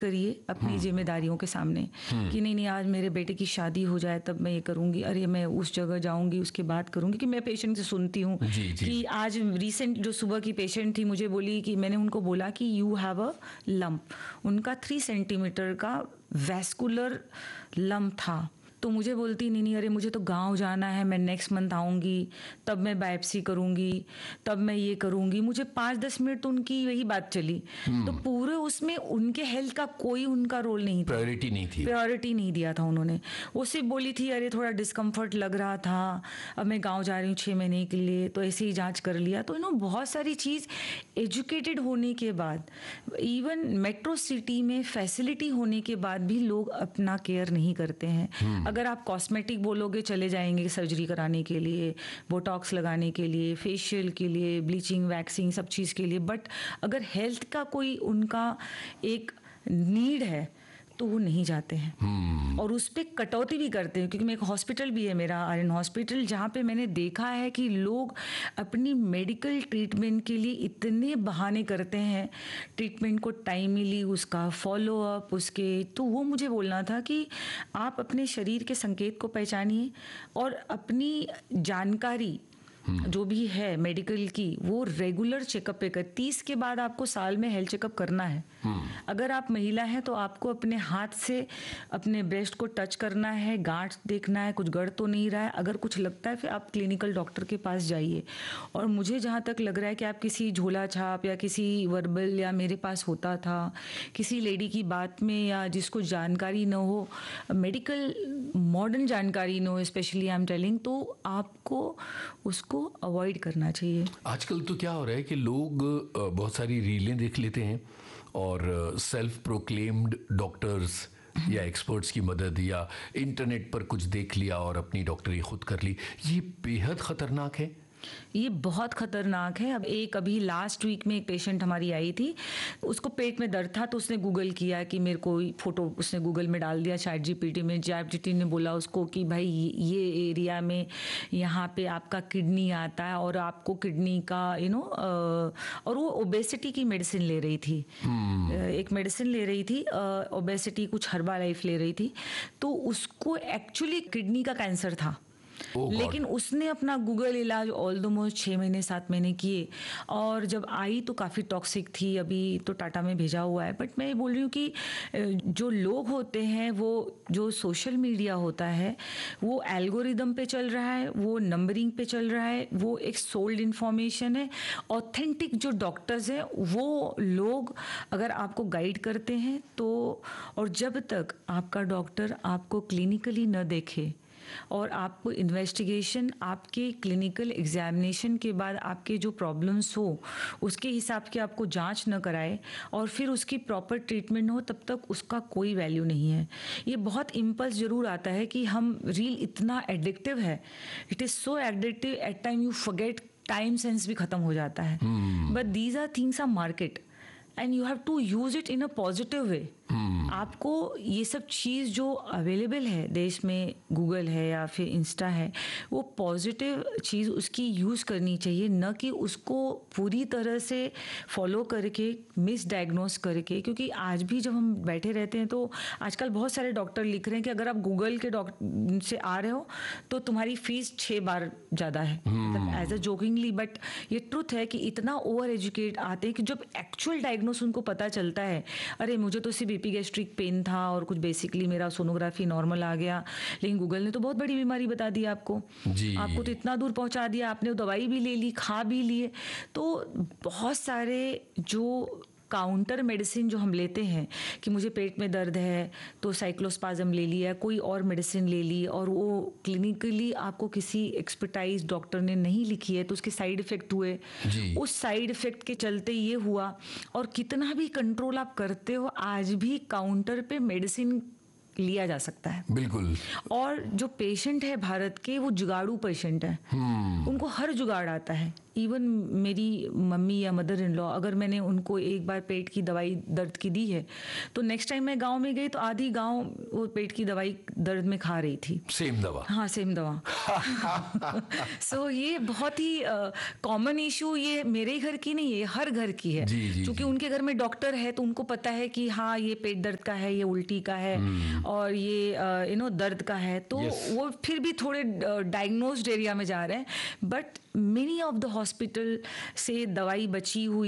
करिए अपनी जिम्मेदारियों के सामने कि नहीं आज मेरे बेटे की शादी हो जाए तब मैं ये करूंगी, अरे मैं उस जगह जाऊंगी उसके बाद करूंगी। कि मैं पेशेंट से सुनती हूँ कि आज रिसेंट जो सुबह की पेशेंट थी मुझे बोली कि मैंने उनको बोला कि यू हैव अ लंप, उनका 3 सेंटीमीटर का वैस्कुलर लंप था। तो मुझे बोलती नहीं अरे मुझे तो गांव जाना है, मैं नेक्स्ट मंथ आऊँगी, तब मैं बायोप्सी करूँगी, तब मैं ये करूँगी। मुझे 5-10 मिनट तो उनकी यही बात चली। तो पूरे उसमें उनके हेल्थ का कोई उनका रोल नहीं था, प्रायोरिटी नहीं दिया था उन्होंने। वो सिर्फ बोली थी अरे थोड़ा डिस्कम्फर्ट लग रहा था, अब मैं गाँव जा रही हूँ 6 महीने के लिए, तो ऐसे ही जाँच कर लिया। तो बहुत सारी चीज़ एजुकेटेड होने के बाद, इवन मेट्रो सिटी में फैसिलिटी होने के बाद भी लोग अपना केयर नहीं करते हैं। अगर आप कॉस्मेटिक बोलोगे चले जाएंगे सर्जरी कराने के लिए, बोटॉक्स लगाने के लिए, फेशियल के लिए, ब्लीचिंग, वैक्सिंग, सब चीज़ के लिए, बट अगर हेल्थ का कोई उनका एक नीड है तो वो नहीं जाते हैं और उस पर कटौती भी करते हैं। क्योंकि मैं एक हॉस्पिटल भी है मेरा, आर्यन हॉस्पिटल, जहाँ पे मैंने देखा है कि लोग अपनी मेडिकल ट्रीटमेंट के लिए इतने बहाने करते हैं, ट्रीटमेंट को टाइमली, उसका फॉलोअप, उसके, तो वो मुझे बोलना था कि आप अपने शरीर के संकेत को पहचानिए और अपनी जानकारी जो भी है मेडिकल की वो रेगुलर चेकअप पे कर। 30 के बाद आपको साल में हेल्थ चेकअप करना है। अगर आप महिला हैं तो आपको अपने हाथ से अपने ब्रेस्ट को टच करना है, गांठ देखना है कुछ गड़ तो नहीं रहा है। अगर कुछ लगता है फिर आप क्लिनिकल डॉक्टर के पास जाइए। और मुझे जहाँ तक लग रहा है कि आप किसी झोला छाप या किसी वर्बल, या मेरे पास होता था किसी लेडी की बात में, या जिसको जानकारी न हो, मेडिकल मॉडर्न जानकारी न हो स्पेशली आई एम टेलिंग, तो आपको उसको अवॉइड करना चाहिए। आजकल तो क्या हो रहा है कि लोग बहुत सारी रीलें देख लेते हैं और सेल्फ प्रोक्लेम्ड डॉक्टर्स या एक्सपर्ट्स की मदद या इंटरनेट पर कुछ देख लिया और अपनी डॉक्टरी खुद कर ली। ये बेहद खतरनाक है। ये बहुत खतरनाक है। अब अभी लास्ट वीक में एक पेशेंट हमारी आई थी, उसको पेट में दर्द था, तो उसने गूगल किया कि मेरे को फोटो, उसने गूगल में डाल दिया चैट जीपीटी में। चैट जीपीटी ने बोला उसको कि भाई ये एरिया में यहाँ पे आपका किडनी आता है और आपको किडनी का और वो ओबेसिटी की मेडिसिन ले रही थी, एक मेडिसिन ले रही थी ओबेसिटी, कुछ हर्बालाइफ ले रही थी, तो उसको एक्चुअली किडनी का कैंसर था। लेकिन उसने अपना गूगल इलाज ऑलमोस्ट 6 महीने 7 महीने किए और जब आई तो काफ़ी टॉक्सिक थी। अभी तो टाटा में भेजा हुआ है। बट मैं ये बोल रही हूँ कि जो लोग होते हैं, वो जो सोशल मीडिया होता है वो एल्गोरिदम पे चल रहा है, वो नंबरिंग पे चल रहा है, वो एक सोल्ड इन्फॉर्मेशन है। ऑथेंटिक जो डॉक्टर्स हैं वो लोग अगर आपको गाइड करते हैं तो, और जब तक आपका डॉक्टर आपको क्लिनिकली न देखे और आपको इन्वेस्टिगेशन, आपके क्लिनिकल एग्जामिनेशन के बाद आपके जो प्रॉब्लम्स हो उसके हिसाब के आपको जांच न कराए और फिर उसकी प्रॉपर ट्रीटमेंट हो, तब तक उसका कोई वैल्यू नहीं है। ये बहुत इम्पल्स जरूर आता है कि हम रील इतना एडिक्टिव है, it is so addictive, at time you forget, time sense भी खत्म हो जाता है। But these are things are market and you have to use it in a positive way. आपको ये सब चीज़ जो अवेलेबल है देश में, गूगल है या फिर इंस्टा है, वो पॉजिटिव चीज़ उसकी यूज़ करनी चाहिए, न कि उसको पूरी तरह से फॉलो करके मिस डायग्नोस करके। क्योंकि आज भी जब हम बैठे रहते हैं तो आजकल बहुत सारे डॉक्टर लिख रहे हैं कि अगर आप गूगल के डॉक्टर से आ रहे हो तो तुम्हारी फीस 6 बार ज़्यादा है, मतलब एज अ जोकिंगली। बट ये ट्रुथ है कि इतना ओवर एजुकेट आते हैं कि जब एक्चुअल डायग्नोस उनको पता चलता है, अरे मुझे तो सिर्फ बीपी गैस्ट्रिक पेन था और कुछ बेसिकली मेरा सोनोग्राफी नॉर्मल आ गया, लेकिन गूगल ने तो बहुत बड़ी बीमारी बता दी आपको जी। आपको तो इतना दूर पहुंचा दिया, आपने दवाई भी ले ली, खा भी लिए। तो बहुत सारे जो काउंटर मेडिसिन जो हम लेते हैं कि मुझे पेट में दर्द है तो साइक्लोस्पाज्म ले लिया, कोई और मेडिसिन ले ली, और वो क्लिनिकली आपको किसी एक्सपर्टाइज डॉक्टर ने नहीं लिखी है तो उसके साइड इफेक्ट हुए, उस साइड इफेक्ट के चलते ये हुआ। और कितना भी कंट्रोल आप करते हो, आज भी काउंटर पे मेडिसिन लिया जा सकता है। बिल्कुल। और जो पेशेंट है भारत के, वो जुगाड़ू पेशेंट है, उनको हर जुगाड़ आता है इवन मेरी मम्मी या मदर इन लॉ, अगर मैंने उनको एक बार पेट की दवाई दर्द की दी है तो नेक्स्ट टाइम मैं गांव में गई तो आधी गांव वो पेट की दवाई दर्द में खा रही थी। सेम दवा। हाँ, सेम दवा। सो ये बहुत ही कॉमन इशू, ये मेरे घर की नहीं है, हर घर की है। क्योंकि उनके घर में डॉक्टर है तो उनको पता है कि हाँ ये पेट दर्द का है, ये उल्टी का है और ये दर्द का है, तो वो फिर भी थोड़े डायग्नोस्ड एरिया में जा रहे हैं। But many of the hospital से दवाई बची हुई